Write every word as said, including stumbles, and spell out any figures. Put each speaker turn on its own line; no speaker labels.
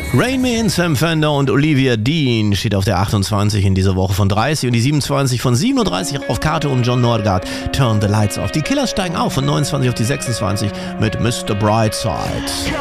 Rain Man, Sam Fender und Olivia Dean steht auf der achtundzwanzig in dieser Woche von dreißig und die siebenundzwanzig von siebenunddreißig auf Kate und John Norgard. Turn the Lights Off. Die Killers steigen auf von neunundzwanzig auf die sechsundzwanzig mit Mister Brightside.